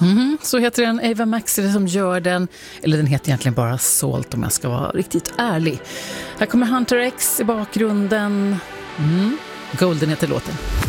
Så heter den. Ava Max är det som gör den. Eller den heter egentligen bara Salt om jag ska vara riktigt ärlig. Här kommer Hunter X i bakgrunden. Golden heter låten.